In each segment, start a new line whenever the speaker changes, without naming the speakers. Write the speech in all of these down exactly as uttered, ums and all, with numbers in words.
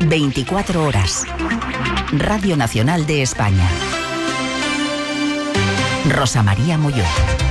veinticuatro horas. Radio Nacional de España. Rosa María Molló.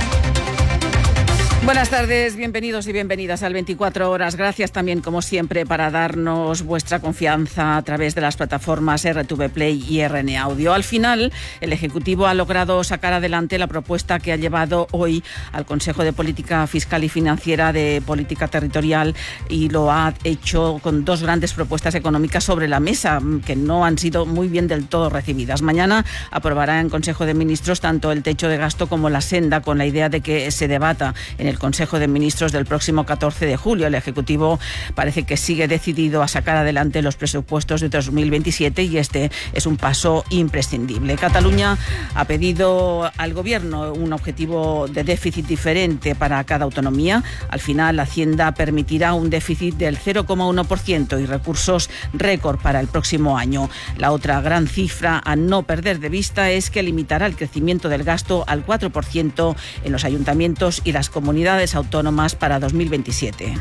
Buenas tardes, bienvenidos y bienvenidas al veinticuatro horas. Gracias también, como siempre, para darnos vuestra confianza a través de las plataformas R T V Play y R N Audio. Al final, el Ejecutivo ha logrado sacar adelante la propuesta que ha llevado hoy al Consejo de Política Fiscal y Financiera de Política Territorial, y lo ha hecho con dos grandes propuestas económicas sobre la mesa que no han sido muy bien del todo recibidas. Mañana aprobará en Consejo de Ministros tanto el techo de gasto como la senda, con la idea de que se debata en el Consejo de Ministros del próximo catorce de julio. El Ejecutivo parece que sigue decidido a sacar adelante los presupuestos de dos mil veintisiete y este es un paso imprescindible. Cataluña ha pedido al Gobierno un objetivo de déficit diferente para cada autonomía. Al final, Hacienda permitirá un déficit del cero coma uno por ciento y recursos récord para el próximo año. La otra gran cifra a no perder de vista es que limitará el crecimiento del gasto al cuatro por ciento en los ayuntamientos y las comunidades autónomas para dos mil veintisiete.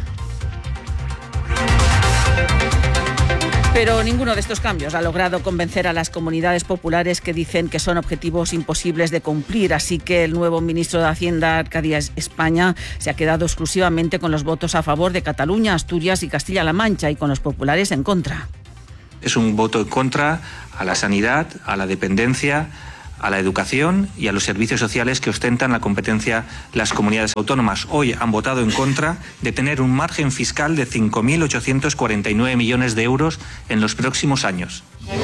Pero ninguno de estos cambios ha logrado convencer a las comunidades populares, que dicen que son objetivos imposibles de cumplir. Así que el nuevo ministro de Hacienda, Arcadias España, se ha quedado exclusivamente con los votos a favor de Cataluña, Asturias y Castilla-La Mancha, y con los populares en contra.
Es un voto en contra a la sanidad, a la dependencia, a la educación y a los servicios sociales que ostentan la competencia las comunidades autónomas. Hoy han votado en contra de tener un margen fiscal de cinco mil ochocientos cuarenta y nueve millones de euros en los próximos años.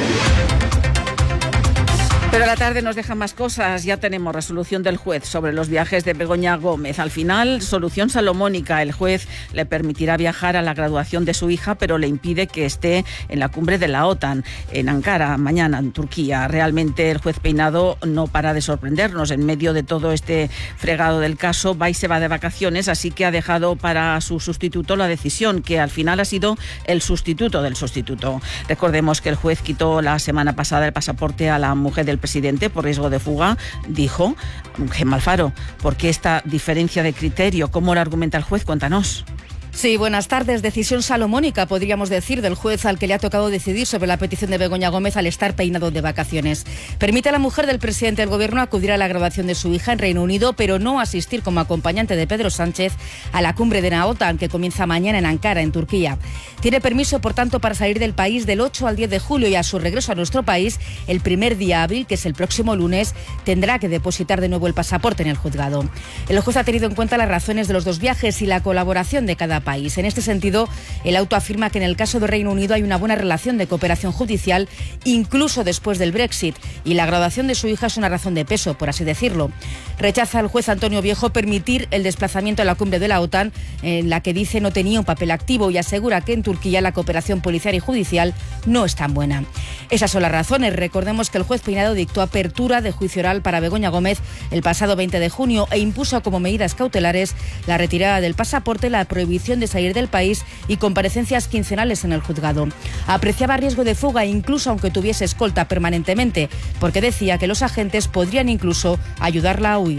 Pero la tarde nos deja más cosas. Ya tenemos resolución del juez sobre los viajes de Begoña Gómez. Al final, solución salomónica. El juez le permitirá viajar a la graduación de su hija, pero le impide que esté en la cumbre de la OTAN, en Ankara, mañana, en Turquía. Realmente el juez Peinado no para de sorprendernos. En medio de todo este fregado del caso, va y se va de vacaciones, así que ha dejado para su sustituto la decisión, que al final ha sido el sustituto del sustituto. Recordemos que el juez quitó la semana pasada el pasaporte a la mujer del presidente por riesgo de fuga. Dijo Gemma Alfaro, ¿por qué esta diferencia de criterio? ¿Cómo lo argumenta el juez? Cuéntanos.
Sí, buenas tardes. Decisión salomónica, podríamos decir, del juez al que le ha tocado decidir sobre la petición de Begoña Gómez al estar Peinado de vacaciones. Permite a la mujer del presidente del Gobierno acudir a la graduación de su hija en Reino Unido, pero no asistir como acompañante de Pedro Sánchez a la cumbre de la OTAN, que comienza mañana en Ankara, en Turquía. Tiene permiso, por tanto, para salir del país del ocho al diez de julio, y a su regreso a nuestro país, el primer día hábil, que es el próximo lunes, tendrá que depositar de nuevo el pasaporte en el juzgado. El juez ha tenido en cuenta las razones de los dos viajes y la colaboración de cada país. En este sentido, el auto afirma que en el caso de Reino Unido hay una buena relación de cooperación judicial, incluso después del Brexit, y la graduación de su hija es una razón de peso, por así decirlo. Rechaza el juez Antonio Viejo permitir el desplazamiento a la cumbre de la OTAN, en la que dice no tenía un papel activo, y asegura que en Turquía la cooperación policial y judicial no es tan buena. Esas son las razones. Recordemos que el juez Peinado dictó apertura de juicio oral para Begoña Gómez el pasado veinte de junio e impuso como medidas cautelares la retirada del pasaporte, la prohibición de salir del país y comparecencias quincenales en el juzgado. Apreciaba riesgo de fuga incluso aunque tuviese escolta permanentemente, porque decía que los agentes podrían incluso ayudarla a huir.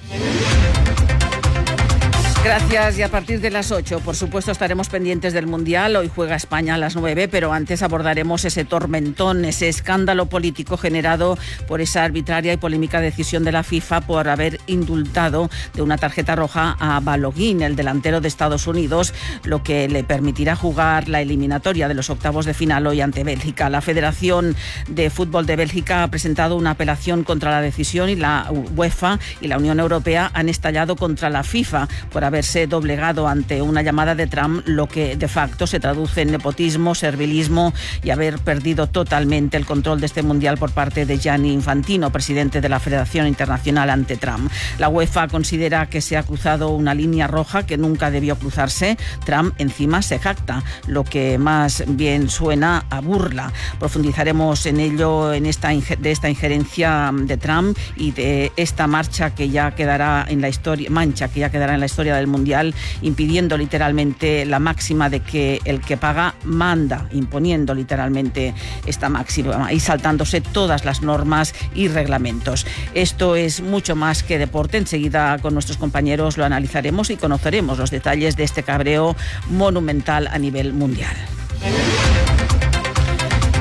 Gracias, y a partir de las ocho, por supuesto, estaremos pendientes del Mundial. Hoy juega España a las nueve, pero antes abordaremos ese tormentón, ese escándalo político generado por esa arbitraria y polémica decisión de la FIFA por haber indultado de una tarjeta roja a Balogun, el delantero de Estados Unidos, lo que le permitirá jugar la eliminatoria de los octavos de final hoy ante Bélgica. La Federación de Fútbol de Bélgica ha presentado una apelación contra la decisión, y la UEFA y la Unión Europea han estallado contra la FIFA por haber haberse doblegado ante una llamada de Trump, lo que de facto se traduce en nepotismo, servilismo y haber perdido totalmente el control de este mundial por parte de Gianni Infantino, presidente de la Federación Internacional, ante Trump. La UEFA considera que se ha cruzado una línea roja que nunca debió cruzarse. Trump encima se jacta, lo que más bien suena a burla. Profundizaremos en ello, en esta de esta injerencia de Trump y de esta marcha que ya quedará en la historia, mancha que ya quedará en la historia del Mundial, impidiendo literalmente la máxima de que el que paga manda, imponiendo literalmente esta máxima y saltándose todas las normas y reglamentos. Esto es mucho más que deporte. Enseguida con nuestros compañeros lo analizaremos y conoceremos los detalles de este cabreo monumental a nivel mundial.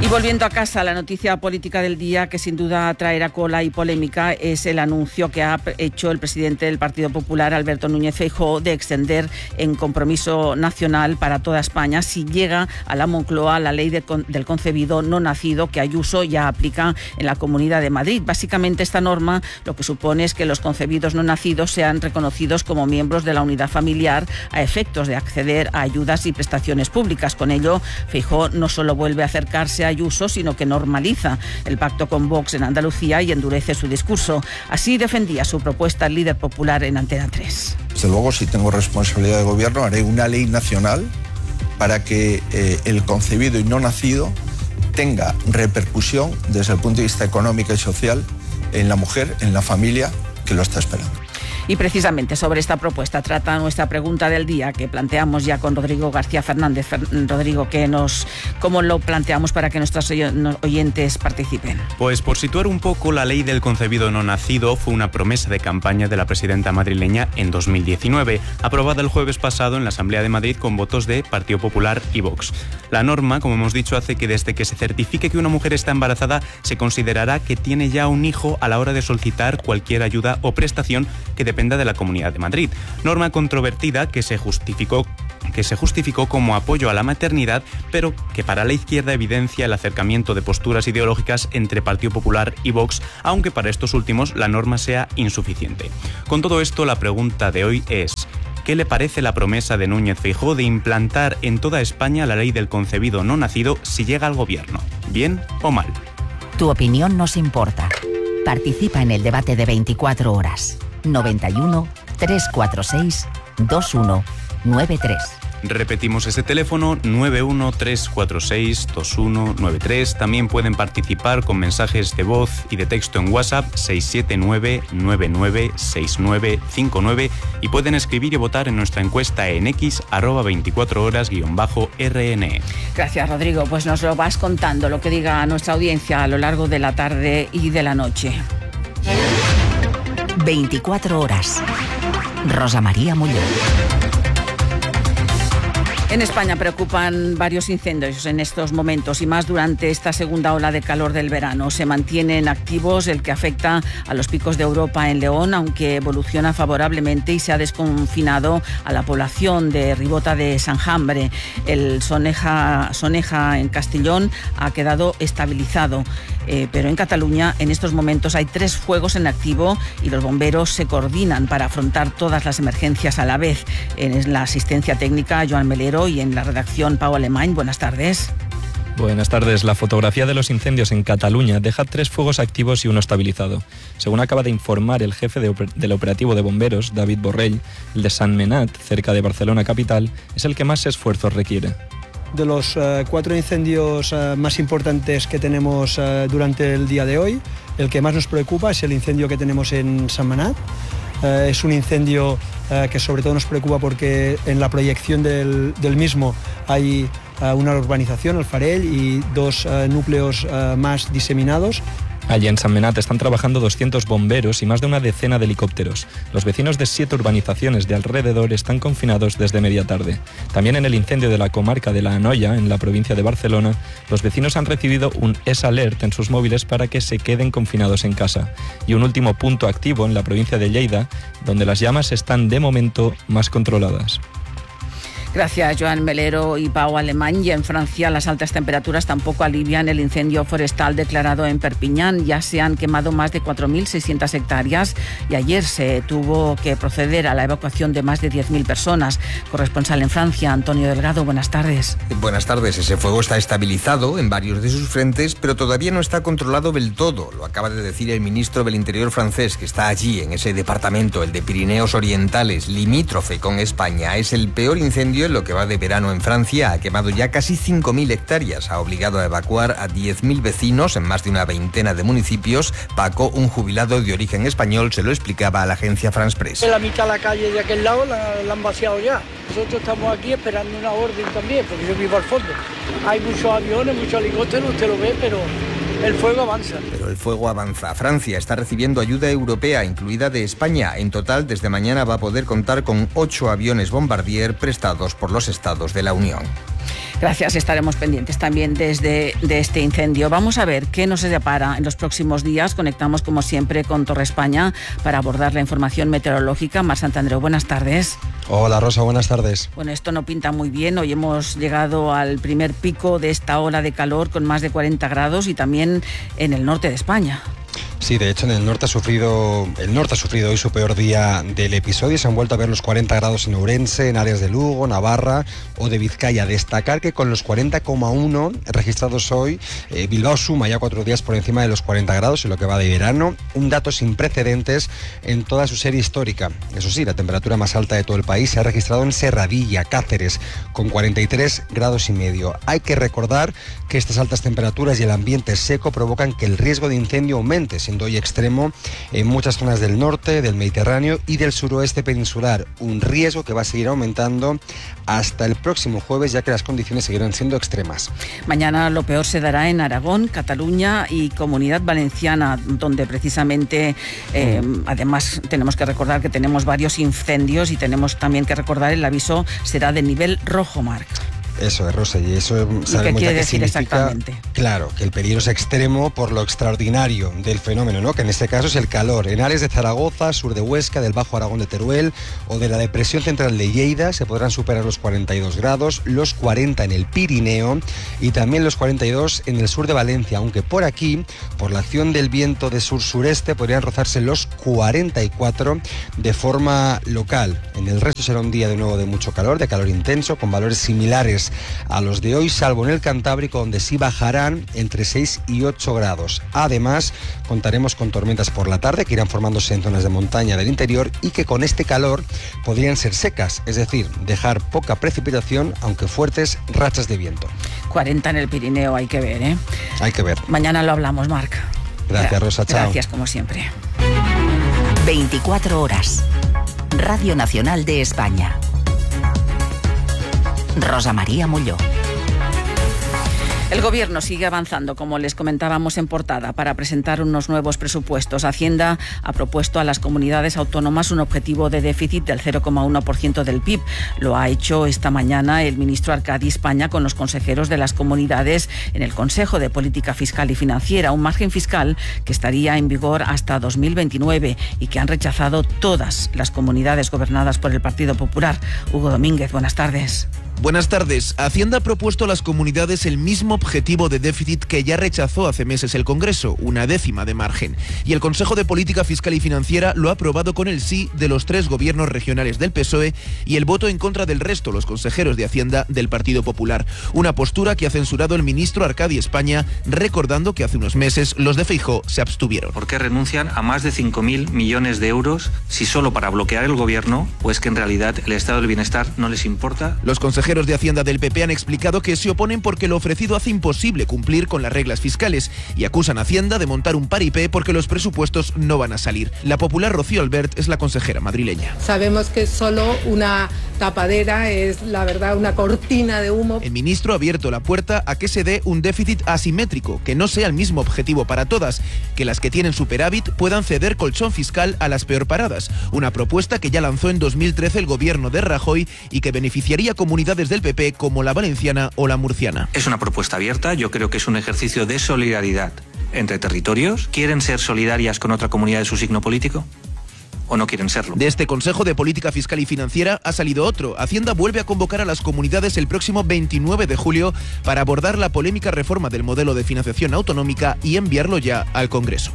Y volviendo a casa, la noticia política del día que sin duda traerá cola y polémica es el anuncio que ha hecho el presidente del Partido Popular, Alberto Núñez Feijóo, de extender en compromiso nacional para toda España, si llega a la Moncloa, la ley de con, del concebido no nacido que Ayuso ya aplica en la Comunidad de Madrid. Básicamente esta norma lo que supone es que los concebidos no nacidos sean reconocidos como miembros de la unidad familiar a efectos de acceder a ayudas y prestaciones públicas. Con ello, Feijóo no solo vuelve a acercarse a Ayuso, sino que normaliza el pacto con Vox en Andalucía y endurece su discurso. Así defendía su propuesta el líder popular en Antena tres.
Desde luego, si tengo responsabilidad de gobierno, haré una ley nacional para que eh, el concebido y no nacido tenga repercusión desde el punto de vista económico y social en la mujer, en la familia que lo está esperando.
Y precisamente sobre esta propuesta trata nuestra pregunta del día, que planteamos ya con Rodrigo García Fernández. Rodrigo, ¿qué nos, ¿cómo lo planteamos para que nuestros oyentes participen?
Pues por situar un poco, la ley del concebido no nacido fue una promesa de campaña de la presidenta madrileña en dos mil diecinueve, aprobada el jueves pasado en la Asamblea de Madrid con votos de Partido Popular y Vox. La norma, como hemos dicho, hace que desde que se certifique que una mujer está embarazada, se considerará que tiene ya un hijo a la hora de solicitar cualquier ayuda o prestación que dependa de la Comunidad de Madrid. Norma controvertida que se justificó que se justificó como apoyo a la maternidad, pero que para la izquierda evidencia el acercamiento de posturas ideológicas entre Partido Popular y Vox, aunque para estos últimos la norma sea insuficiente. Con todo esto, la pregunta de hoy es: ¿qué le parece la promesa de Núñez Feijóo de implantar en toda España la ley del concebido no nacido si llega al gobierno? ¿Bien o mal?
Tu opinión nos importa. Participa en el debate de veinticuatro horas. noventa y uno, trescientos cuarenta y seis, veintiuno noventa y tres.
Repetimos ese teléfono, nueve uno tres cuatro seis dos uno nueve tres. También pueden participar con mensajes de voz y de texto en WhatsApp seis siete nueve nueve nueve seis nueve cinco nueve y pueden escribir y votar en nuestra encuesta en X, arroba veinticuatro horas guión bajo R N E.
Gracias, Rodrigo. Pues nos lo vas contando, lo que diga nuestra audiencia a lo largo de la tarde y de la noche.
veinticuatro horas. Rosa María Muñoz.
En España preocupan varios incendios en estos momentos y más durante esta segunda ola de calor del verano. Se mantienen activos el que afecta a los picos de Europa en León, aunque evoluciona favorablemente y se ha desconfinado a la población de Ribota de Sanjambre. El Soneja, Soneja en Castellón ha quedado estabilizado. Eh, pero en Cataluña en estos momentos hay tres fuegos en activo y los bomberos se coordinan para afrontar todas las emergencias a la vez. En la asistencia técnica, Joan Melero, y en la redacción, Pau Alemany. Buenas tardes.
Buenas tardes. La fotografía de los incendios en Cataluña deja tres fuegos activos y uno estabilizado. Según acaba de informar el jefe de oper- del operativo de bomberos, David Borrell, el de Sant Menat, cerca de Barcelona capital, es el que más esfuerzos requiere.
De los uh, cuatro incendios uh, más importantes que tenemos uh, durante el día de hoy, el que más nos preocupa es el incendio que tenemos en Sant Menat. Uh, es un incendio uh, que sobre todo nos preocupa porque en la proyección del, del mismo hay uh, una urbanización, el Farell, y dos uh, núcleos uh, más diseminados.
Allí en Sant Menat están trabajando doscientos bomberos y más de una decena de helicópteros. Los vecinos de siete urbanizaciones de alrededor están confinados desde media tarde. También en el incendio de la comarca de La Anoia, en la provincia de Barcelona, los vecinos han recibido un S-Alert en sus móviles para que se queden confinados en casa. Y un último punto activo en la provincia de Lleida, donde las llamas están de momento más controladas.
Gracias, Joan Melero y Pau Alemany. Y en Francia las altas temperaturas tampoco alivian el incendio forestal declarado en Perpiñán. Ya se han quemado más de cuatro mil seiscientas hectáreas y ayer se tuvo que proceder a la evacuación de más de diez mil personas. Corresponsal en Francia, Antonio Delgado, buenas tardes.
Buenas tardes. Ese fuego está estabilizado en varios de sus frentes, pero todavía no está controlado del todo. Lo acaba de decir el ministro del Interior francés, que está allí, en ese departamento, el de Pirineos Orientales, limítrofe con España. Es el peor incendio en lo que va de verano en Francia. Ha quemado ya casi cinco mil hectáreas. Ha obligado a evacuar a diez mil vecinos en más de una veintena de municipios. Paco, un jubilado de origen español, se lo explicaba a la agencia France Press.
La mitad de la calle de aquel lado la, la han vaciado ya. Nosotros estamos aquí esperando una orden también, porque yo vivo al fondo. Hay muchos aviones, muchos helicópteros, usted lo ve, pero el fuego avanza.
Pero el fuego avanza. Francia está recibiendo ayuda europea, incluida de España. En total, desde mañana va a poder contar con ocho aviones Bombardier prestados por los estados de la Unión.
Gracias, estaremos pendientes también desde de este incendio. Vamos a ver qué nos depara en los próximos días. Conectamos como siempre con Torre España para abordar la información meteorológica. Mar Santandreu, buenas tardes.
Hola Rosa, buenas tardes.
Bueno, esto no pinta muy bien. Hoy hemos llegado al primer pico de esta ola de calor con más de cuarenta grados y también en el norte de España.
Sí, de hecho en el norte ha sufrido el norte ha sufrido hoy su peor día del episodio. Se han vuelto a ver los cuarenta grados en Ourense, en áreas de Lugo, Navarra o de Vizcaya. Destacar que con los cuarenta coma uno registrados hoy, eh, Bilbao suma ya cuatro días por encima de los cuarenta grados en lo que va de verano, un dato sin precedentes en toda su serie histórica. Eso sí, la temperatura más alta de todo el país se ha registrado en Serradilla, Cáceres, con cuarenta y tres grados y medio. Hay que recordar que estas altas temperaturas y el ambiente seco provocan que el riesgo de incendio aumente, siendo hoy extremo en muchas zonas del norte, del Mediterráneo y del suroeste peninsular. Un riesgo que va a seguir aumentando hasta el próximo jueves, ya que las condiciones seguirán siendo extremas.
Mañana lo peor se dará en Aragón, Cataluña y Comunidad Valenciana, donde precisamente, eh, mm. además tenemos que recordar que tenemos varios incendios y tenemos también que recordar el aviso será de nivel rojo, Marc.
Eso es, Rosa, y eso sabemos
¿Qué quiere
que
decir
significa,
exactamente?
Claro, que el peligro es extremo por lo extraordinario del fenómeno, ¿no? Que en este caso es el calor. En áreas de Zaragoza, sur de Huesca, del Bajo Aragón de Teruel o de la depresión central de Lleida se podrán superar los cuarenta y dos grados, los cuarenta en el Pirineo y también los cuarenta y dos en el sur de Valencia, aunque por aquí, por la acción del viento de sur-sureste, podrían rozarse los cuarenta y cuatro de forma local. En el resto será un día de nuevo de mucho calor, de calor intenso, con valores similares a los de hoy, salvo en el Cantábrico, donde sí bajarán entre seis y ocho grados. Además, contaremos con tormentas por la tarde que irán formándose en zonas de montaña del interior y que con este calor podrían ser secas, es decir, dejar poca precipitación, aunque fuertes rachas de viento.
cuarenta en el Pirineo, hay que ver, ¿eh?
Hay que ver.
Mañana lo hablamos, Marc.
Gracias, Rosa, chao.
Gracias, como siempre.
veinticuatro horas. Radio Nacional de España. Rosa María Molló.
El Gobierno sigue avanzando, como les comentábamos en portada, para presentar unos nuevos presupuestos. Hacienda ha propuesto a las comunidades autónomas un objetivo de déficit del cero coma uno por ciento del P I B. Lo ha hecho esta mañana el ministro Arcadi España con los consejeros de las comunidades en el Consejo de Política Fiscal y Financiera, un margen fiscal que estaría en vigor hasta dos mil veintinueve y que han rechazado todas las comunidades gobernadas por el Partido Popular. Hugo Domínguez, buenas tardes.
Buenas tardes. Hacienda ha propuesto a las comunidades el mismo objetivo de déficit que ya rechazó hace meses el Congreso, una décima de margen. Y el Consejo de Política Fiscal y Financiera lo ha aprobado con el sí de los tres gobiernos regionales del P S O E y el voto en contra del resto, los consejeros de Hacienda del Partido Popular. Una postura que ha censurado el ministro Arcadi España, recordando que hace unos meses los de Feijóo se abstuvieron.
¿Por qué renuncian a más de cinco mil millones de euros si solo para bloquear el gobierno o es que en realidad el estado del bienestar no les importa?
Los consejeros Los de Hacienda del P P han explicado que se oponen porque lo ofrecido hace imposible cumplir con las reglas fiscales y acusan a Hacienda de montar un paripé porque los presupuestos no van a salir. La popular Rocío Albert es la consejera madrileña.
Sabemos que es solo una tapadera, es la verdad una cortina de humo.
El ministro ha abierto la puerta a que se dé un déficit asimétrico, que no sea el mismo objetivo para todas, que las que tienen superávit puedan ceder colchón fiscal a las peor paradas. Una propuesta que ya lanzó en dos mil trece el gobierno de Rajoy y que beneficiaría a comunidades del P P como la valenciana o la murciana.
Es una propuesta abierta, yo creo que es un ejercicio de solidaridad entre territorios. ¿Quieren ser solidarias con otra comunidad de su signo político? ¿O no quieren serlo?
De este Consejo de Política Fiscal y Financiera ha salido otro. Hacienda vuelve a convocar a las comunidades el próximo veintinueve de julio para abordar la polémica reforma del modelo de financiación autonómica y enviarlo ya al Congreso.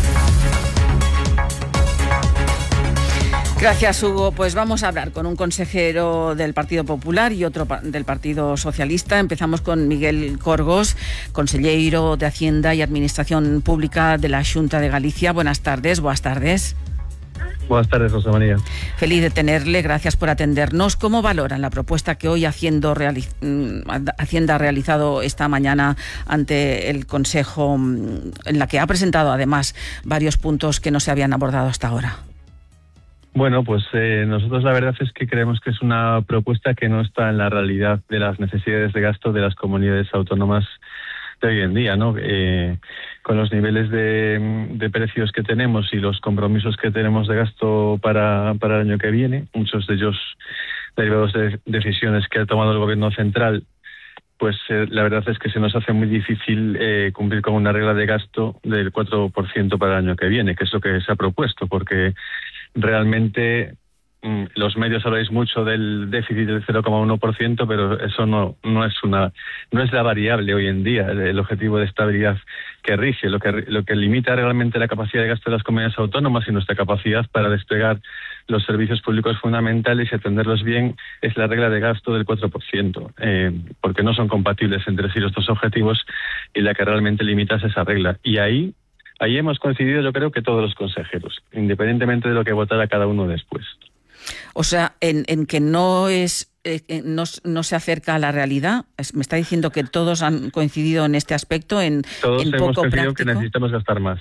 Gracias, Hugo. Pues vamos a hablar con un consejero del Partido Popular y otro del Partido Socialista. Empezamos con Miguel Corgos, consellero de Hacienda y Administración Pública de la Xunta de Galicia. Buenas tardes, buenas tardes.
Buenas tardes, Rosa María.
Feliz de tenerle, gracias por atendernos. ¿Cómo valoran la propuesta que hoy Hacienda, Hacienda ha realizado esta mañana ante el Consejo, en la que ha presentado además varios puntos que no se habían abordado hasta ahora?
Bueno, pues eh, nosotros la verdad es que creemos que es una propuesta que no está en la realidad de las necesidades de gasto de las comunidades autónomas de hoy en día, ¿no? Eh, con los niveles de, de precios que tenemos y los compromisos que tenemos de gasto para, para el año que viene, muchos de ellos derivados de decisiones que ha tomado el Gobierno central pues eh, la verdad es que se nos hace muy difícil eh, cumplir con una regla de gasto del cuatro por ciento para el año que viene, que es lo que se ha propuesto, porque realmente mm, los medios habláis mucho del déficit del cero coma uno por ciento, pero eso no no es una no es la variable hoy en día, el, el objetivo de estabilidad que rige. Lo que lo que limita realmente la capacidad de gasto de las comunidades autónomas y nuestra capacidad para desplegar los servicios públicos fundamentales y atenderlos bien es la regla de gasto del cuatro por ciento, eh, porque no son compatibles entre sí estos objetivos, y la que realmente limita es esa regla. Y ahí ahí hemos coincidido, yo creo, que todos los consejeros, independientemente de lo que votara cada uno después.
O sea, en, en que no es eh, no, no se acerca a la realidad. Me está diciendo que todos han coincidido en este aspecto, en,
todos
en
hemos
poco
coincidido
práctico.
Que necesitamos gastar más.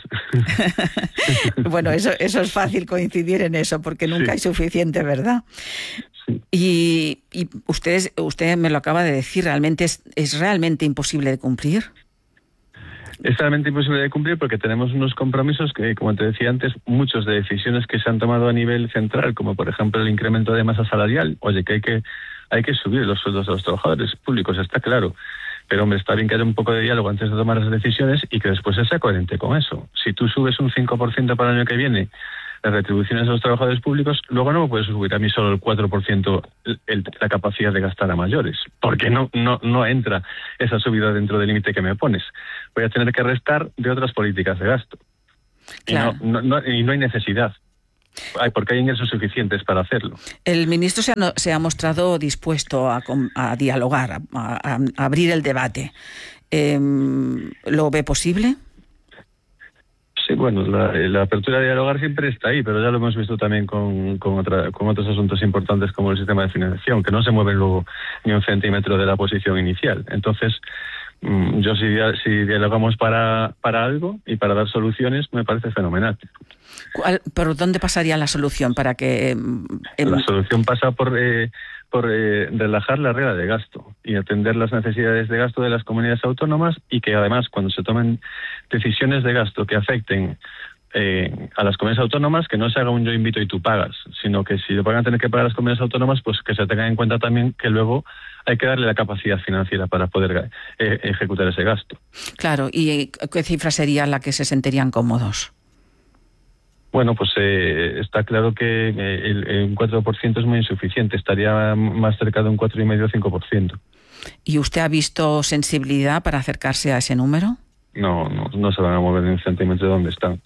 Bueno, eso, eso es fácil coincidir en eso, porque nunca sí. hay suficiente, ¿verdad? Sí. Y, y ustedes, usted me lo acaba de decir, realmente es, es realmente imposible de cumplir.
Es realmente imposible de cumplir porque tenemos unos compromisos que, como te decía antes, muchos de decisiones que se han tomado a nivel central, como por ejemplo el incremento de masa salarial. Oye, que hay que hay que subir los sueldos de los trabajadores públicos, está claro. Pero, hombre, está bien que haya un poco de diálogo antes de tomar las decisiones y que después se sea coherente con eso. Si tú subes un cinco por ciento para el año que viene las retribuciones de los trabajadores públicos, luego no me puedes subir a mí solo el cuatro por ciento el, el, la capacidad de gastar a mayores, porque no no no entra esa subida dentro del límite que me pones. Voy a tener que restar de otras políticas de gasto. Claro. Y, no, no, no, y no hay necesidad. Hay, porque hay ingresos suficientes para hacerlo.
El ministro se ha, se ha mostrado dispuesto a, a dialogar, a, a, a abrir el debate. Eh, ¿Lo ve posible?
Sí, bueno, la, la apertura de dialogar siempre está ahí, pero ya lo hemos visto también con, con, otra, con otros asuntos importantes como el sistema de financiación, que no se mueve luego ni un centímetro de la posición inicial. Entonces, mmm, yo si, si dialogamos para, para algo y para dar soluciones, me parece fenomenal.
¿Cuál, ¿Por dónde pasaría la solución para que...? Eh,
la solución pasa por... Eh, por eh, relajar la regla de gasto y atender las necesidades de gasto de las comunidades autónomas, y que además cuando se tomen decisiones de gasto que afecten eh, a las comunidades autónomas, que no se haga un yo invito y tú pagas, sino que si lo van a tener que pagar las comunidades autónomas, pues que se tenga en cuenta también que luego hay que darle la capacidad financiera para poder eh, ejecutar ese gasto.
Claro, ¿y qué cifra sería la que se sentirían cómodos?
Bueno, pues eh, está claro que eh, el, el cuatro por ciento es muy insuficiente, estaría más cerca de un cuatro coma cinco o cinco por ciento.
¿Y usted ha visto sensibilidad para acercarse a ese número?
No, no, no se van a mover ni un centímetro de donde están.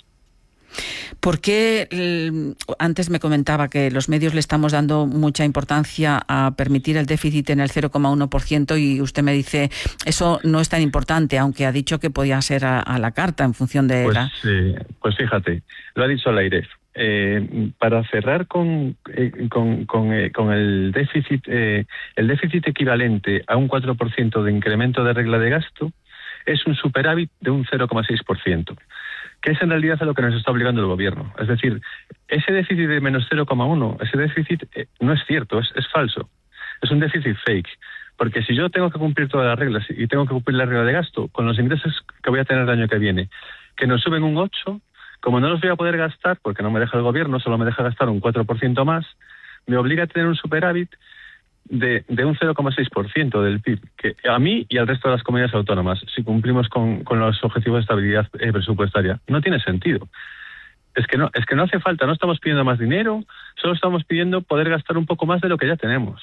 ¿Por qué antes me comentaba que los medios le estamos dando mucha importancia a permitir el déficit en el cero coma uno por ciento y usted me dice eso no es tan importante, aunque ha dicho que podía ser a, a la carta en función de...
Pues,
la...
eh, pues fíjate, lo ha dicho la AIREF. Eh, para cerrar con, eh, con, con, eh, con el déficit, eh, el déficit equivalente a un cuatro por ciento de incremento de regla de gasto es un superávit de un cero coma seis por ciento. Que es en realidad a lo que nos está obligando el gobierno. Es decir, ese déficit de menos cero coma uno, ese déficit eh, no es cierto, es, es falso. Es un déficit fake. Porque si yo tengo que cumplir todas las reglas y tengo que cumplir la regla de gasto, con los ingresos que voy a tener el año que viene, que nos suben un ocho, como no los voy a poder gastar, porque no me deja el gobierno, solo me deja gastar un cuatro por ciento más, me obliga a tener un superávit de, de un cero coma seis por ciento del P I B, que a mí y al resto de las comunidades autónomas, si cumplimos con, con los objetivos de estabilidad eh, presupuestaria. No tiene sentido. Es que no, es que no hace falta, no estamos pidiendo más dinero, solo estamos pidiendo poder gastar un poco más de lo que ya tenemos.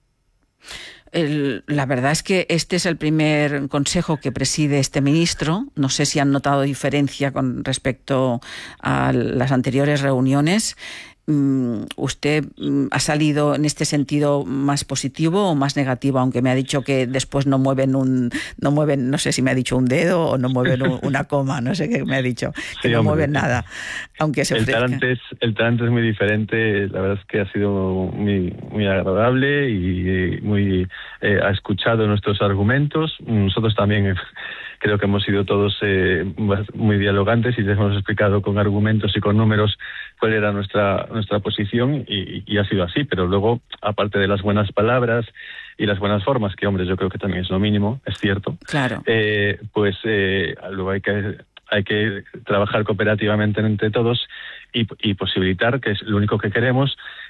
El, la verdad es que este es el primer consejo que preside este ministro. No sé si han notado diferencia con respecto a las anteriores reuniones. ¿Usted ha salido en este sentido más positivo o más negativo? Aunque me ha dicho que después no mueven un, no mueven, no sé si me ha dicho un dedo o no mueven un, una coma, no sé qué me ha dicho, que sí, no hombre, mueven nada, aunque se ofrezca.
El talante es, el talante es muy diferente, la verdad es que ha sido muy, muy agradable y muy eh, ha escuchado nuestros argumentos. Nosotros también creo que hemos sido todos eh, muy dialogantes y les hemos explicado con argumentos y con números cuál era nuestra nuestra posición y, y ha sido así, pero luego, aparte de las buenas palabras y las buenas formas, que hombre, yo creo que también es lo mínimo, es cierto,
claro.
eh, pues eh, luego hay que hay que trabajar cooperativamente entre todos y, y posibilitar, que es lo único que queremos,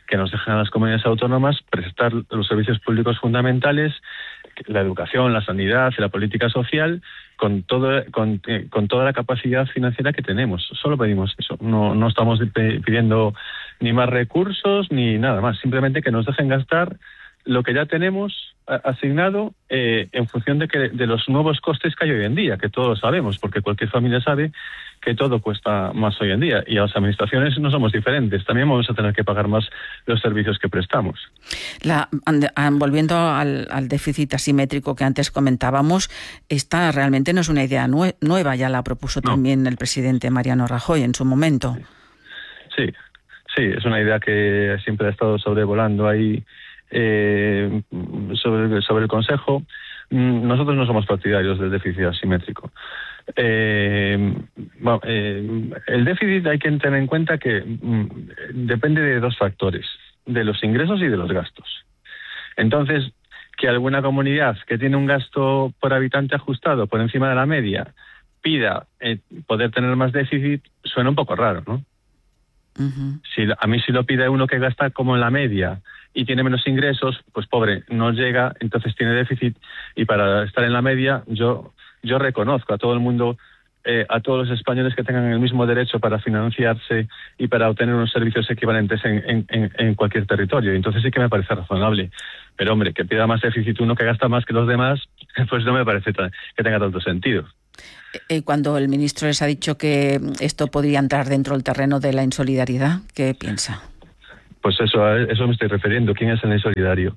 que nos dejan a las comunidades autónomas prestar los servicios públicos fundamentales, la educación, la sanidad y la política social, con todo, con, eh, con toda la capacidad financiera que tenemos. Solo pedimos eso. No, no estamos pidiendo ni más recursos ni nada más. Simplemente que nos dejen gastar lo que ya tenemos asignado eh, en función de que de los nuevos costes que hay hoy en día, que todos sabemos, porque cualquier familia sabe que todo cuesta más hoy en día, y a las administraciones no somos diferentes, también vamos a tener que pagar más los servicios que prestamos.
La, volviendo al, al déficit asimétrico que antes comentábamos, esta realmente no es una idea nue- nueva, ya la propuso no. también el presidente Mariano Rajoy en su momento.
Sí, sí, es una idea que siempre ha estado sobrevolando ahí Eh, sobre, sobre el Consejo. Nosotros no somos partidarios del déficit asimétrico. Eh, bueno, eh, el déficit hay que tener en cuenta que mm, depende de dos factores, de los ingresos y de los gastos. Entonces, que alguna comunidad que tiene un gasto por habitante ajustado por encima de la media pida eh, poder tener más déficit, suena un poco raro, ¿no? Uh-huh. Si, a mí si lo pide uno que gasta como en la media y tiene menos ingresos, pues pobre, no llega, entonces tiene déficit, y para estar en la media yo yo reconozco a todo el mundo, eh, a todos los españoles que tengan el mismo derecho para financiarse y para obtener unos servicios equivalentes en, en, en, en cualquier territorio. Entonces sí que me parece razonable. Pero hombre, que pida más déficit uno que gasta más que los demás, pues no me parece tan, que tenga tanto sentido.
Cuando el ministro les ha dicho que esto podría entrar dentro del terreno de la insolidaridad, ¿qué piensa?
Pues eso, a eso me estoy refiriendo. ¿Quién es el insolidario?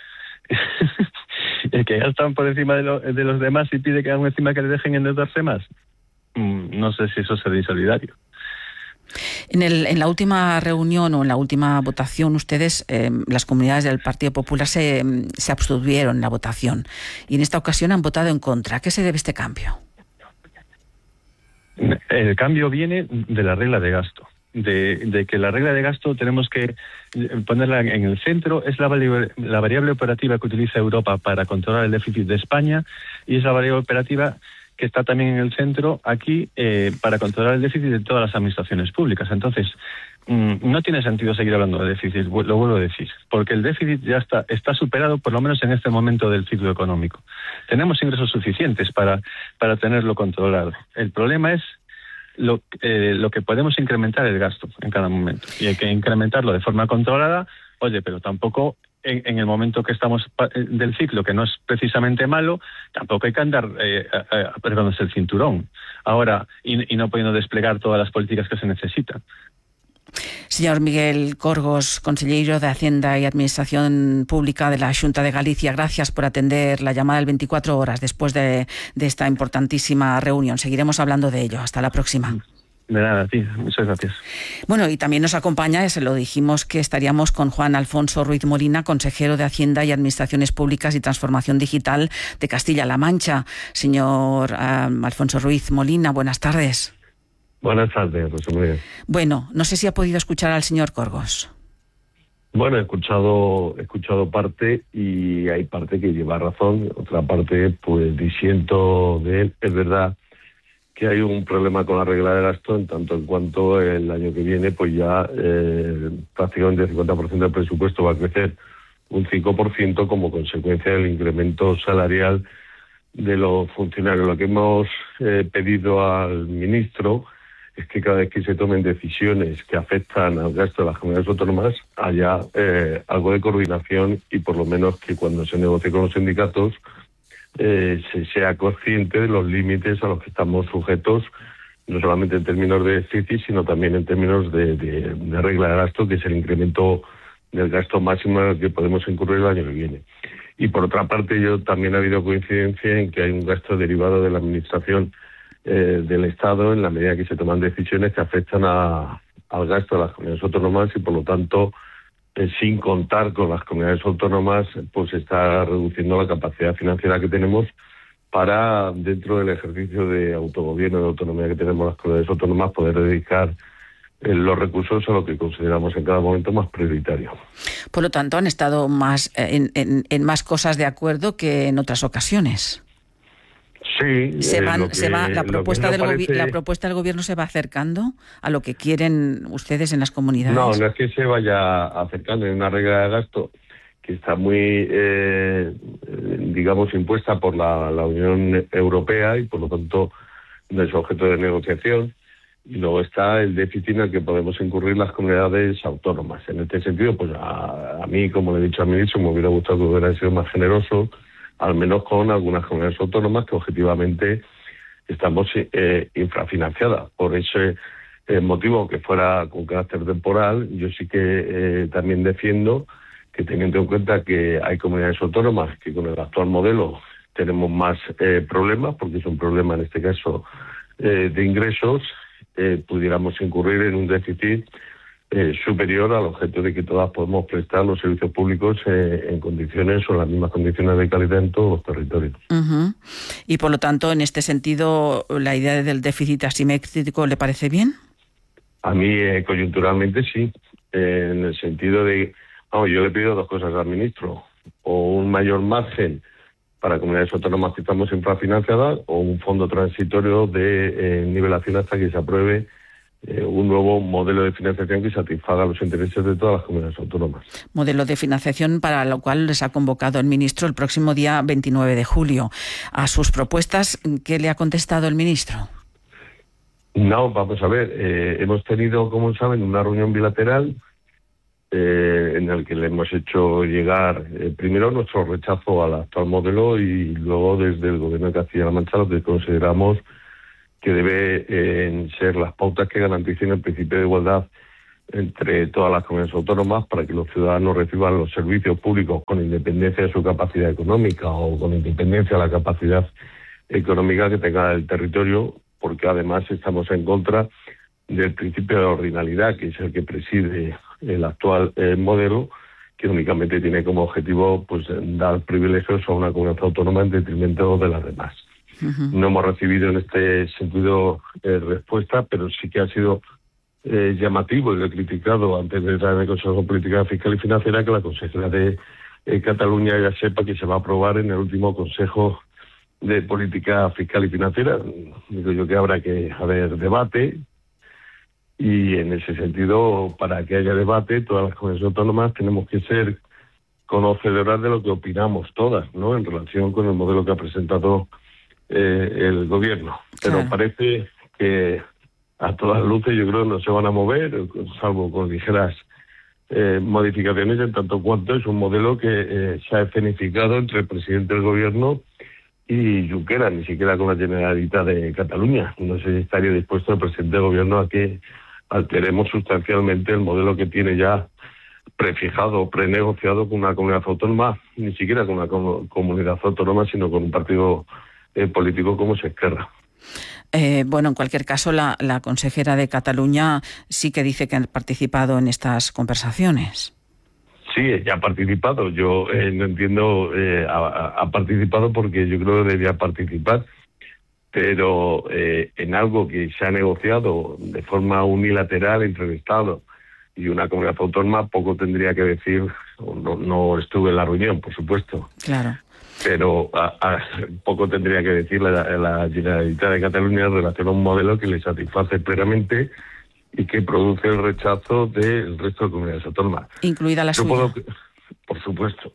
¿El que gastan por encima de, lo, de los demás y pide que aún encima que le dejen endeudarse más? Mm, no sé si eso es el insolidario.
En, el, en la última reunión o en la última votación, ustedes, eh, las comunidades del Partido Popular, se, se abstuvieron en la votación. Y en esta ocasión han votado en contra. ¿A qué se debe este cambio?
El cambio viene de la regla de gasto. De, de que la regla de gasto tenemos que ponerla en el centro. Es la variable, la variable operativa que utiliza Europa para controlar el déficit de España, y es la variable operativa que está también en el centro aquí eh, para controlar el déficit de todas las administraciones públicas. Entonces, mmm, no tiene sentido seguir hablando de déficit, lo vuelvo a decir, porque el déficit ya está, está superado, por lo menos en este momento del ciclo económico. Tenemos ingresos suficientes para, para tenerlo controlado. El problema es Lo, eh, lo que podemos incrementar el gasto en cada momento, y hay que incrementarlo de forma controlada. Oye, pero tampoco en, en el momento que estamos del ciclo, que no es precisamente malo, tampoco hay que andar eh, apretándose el cinturón ahora y, y no pudiendo desplegar todas las políticas que se necesitan.
Señor Miguel Corgos, consejero de Hacienda y Administración Pública de la Xunta de Galicia, gracias por atender la llamada del veinticuatro horas después de, de esta importantísima reunión. Seguiremos hablando de ello. Hasta la próxima.
De nada, tío. Muchas gracias.
Bueno, y también nos acompaña, ya se lo dijimos, que estaríamos con Juan Alfonso Ruiz Molina, consejero de Hacienda y Administraciones Públicas y Transformación Digital de Castilla-La Mancha. Señor um, Alfonso Ruiz Molina, buenas tardes.
Buenas tardes, José María.
Bueno, no sé si ha podido escuchar al señor Corgos.
Bueno, he escuchado, he escuchado parte, y hay parte que lleva razón, otra parte pues disiento de él. Es verdad que hay un problema con la regla de gasto, en tanto en cuanto el año que viene pues ya eh, prácticamente el cincuenta por ciento del presupuesto va a crecer un cinco por ciento como consecuencia del incremento salarial de los funcionarios. Lo que hemos eh, pedido al ministro es que cada vez que se tomen decisiones que afectan al gasto de las comunidades autónomas haya eh, algo de coordinación, y por lo menos que cuando se negocie con los sindicatos eh, se sea consciente de los límites a los que estamos sujetos, no solamente en términos de déficit, sino también en términos de, de, de regla de gasto, que es el incremento del gasto máximo al que podemos incurrir el año que viene. Y por otra parte, yo también ha habido coincidencia en que hay un gasto derivado de la administración Eh, del Estado en la medida que se toman decisiones que afectan a, al gasto de las comunidades autónomas, y por lo tanto, eh, sin contar con las comunidades autónomas, pues está reduciendo la capacidad financiera que tenemos para, dentro del ejercicio de autogobierno, de autonomía que tenemos las comunidades autónomas, poder dedicar eh, los recursos a lo que consideramos en cada momento más prioritario.
Por lo tanto, han estado más eh, en, en, en más cosas de acuerdo que en otras ocasiones.
Sí,
se van,
eh, que,
se va, la propuesta del
parece...
gobi- la propuesta del gobierno se va acercando a lo que quieren ustedes en las comunidades.
No, no es que se vaya acercando, en una regla de gasto que está muy, eh, digamos, impuesta por la, la Unión Europea y por lo tanto no es objeto de negociación. Y luego está el déficit en el que podemos incurrir las comunidades autónomas. En este sentido, pues a, a mí, como le he dicho al ministro, me hubiera gustado que hubiera sido más generoso, al menos con algunas comunidades autónomas que objetivamente estamos eh, infrafinanciadas. Por ese eh, motivo, que fuera con carácter temporal, yo sí que eh, también defiendo que, teniendo en cuenta que hay comunidades autónomas que con el actual modelo tenemos más eh, problemas, porque es un problema en este caso eh, de ingresos, eh, pudiéramos incurrir en un déficit eh, superior al objeto de que todas podemos prestar los servicios públicos eh, en condiciones o en las mismas condiciones de calidad en todos los territorios.
Uh-huh. Y por lo tanto, en este sentido, ¿la idea del déficit asimétrico le parece bien?
A mí, eh, coyunturalmente, sí. Eh, en el sentido de... Vamos, yo le pido dos cosas al ministro. O un mayor margen para comunidades autónomas que estamos infrafinanciadas, o un fondo transitorio de eh, nivelación hasta que se apruebe eh, un nuevo modelo de financiación que satisfaga los intereses de todas las comunidades autónomas.
Modelo de financiación para lo cual les ha convocado el ministro el próximo día veintinueve de julio. A sus propuestas, ¿qué le ha contestado el ministro?
No, vamos a ver. Eh, hemos tenido, como saben, una reunión bilateral Eh, en el que le hemos hecho llegar eh, primero nuestro rechazo al actual modelo y luego desde el Gobierno de Castilla-La Mancha lo que consideramos que debe eh, ser las pautas que garanticen el principio de igualdad entre todas las comunidades autónomas para que los ciudadanos reciban los servicios públicos con independencia de su capacidad económica o con independencia de la capacidad económica que tenga el territorio, porque además estamos en contra del principio de ordinalidad, que es el que preside el actual eh, modelo, que únicamente tiene como objetivo pues dar privilegios a una comunidad autónoma en detrimento de las demás. Uh-huh. No hemos recibido en este sentido eh, respuesta, pero sí que ha sido eh, llamativo y lo he criticado antes de entrar en el Consejo de Política Fiscal y Financiera que la consejera de eh, Cataluña ya sepa que se va a aprobar en el último Consejo de Política Fiscal y Financiera. Digo yo que habrá que haber debate. Y en ese sentido, para que haya debate, todas las comunidades autónomas tenemos que ser conocedoras de lo que opinamos todas, ¿no?, en relación con el modelo que ha presentado eh, el gobierno. Pero claro, parece que a todas luces yo creo no se van a mover, salvo con ligeras eh, modificaciones, en tanto cuanto es un modelo que eh, se ha escenificado entre el presidente del gobierno y Junqueras, ni siquiera con la Generalitat de Cataluña. No sé si estaría dispuesto el presidente del gobierno a que alteremos sustancialmente el modelo que tiene ya prefijado, prenegociado con una comunidad autónoma, ni siquiera con una com- comunidad autónoma, sino con un partido eh, político como Esquerra.
Eh, bueno, en cualquier caso, la, la consejera de Cataluña sí que dice que ha participado en estas conversaciones.
Sí, ella ha participado. Yo eh, no entiendo, eh, ha, ha participado porque yo creo que debía participar, pero eh, en algo que se ha negociado de forma unilateral entre el Estado y una comunidad autónoma, poco tendría que decir. No, no estuve en la reunión, por supuesto.
Claro.
Pero a, a, poco tendría que decir la, la Generalitat de Cataluña en relación a un modelo que le satisface plenamente y que produce el rechazo del resto de comunidades autónomas.
Incluida la
Yo
suya.
Puedo, por supuesto.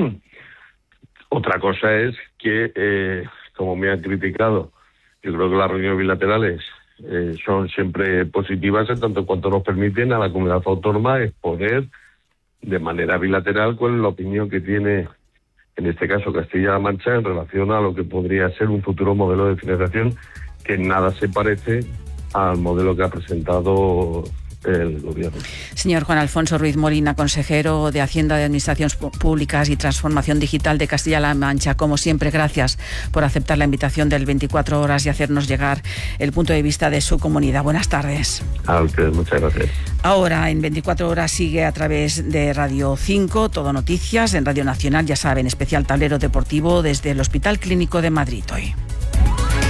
Otra cosa es que, eh, como me han criticado, yo creo que las reuniones bilaterales eh, son siempre positivas en tanto cuanto nos permiten a la comunidad autónoma exponer de manera bilateral cuál es la opinión que tiene, en este caso Castilla-La Mancha, en relación a lo que podría ser un futuro modelo de financiación que en nada se parece al modelo que ha presentado el gobierno.
Señor Juan Alfonso Ruiz Molina, consejero de Hacienda, de Administraciones Públicas y Transformación Digital de Castilla-La Mancha, como siempre, gracias por aceptar la invitación del veinticuatro horas y hacernos llegar el punto de vista de su comunidad. Buenas tardes.
A ustedes, muchas gracias.
Ahora, en veinticuatro horas, sigue a través de Radio cinco, Todo Noticias, en Radio Nacional, ya saben, especial tablero deportivo desde el Hospital Clínico de Madrid hoy.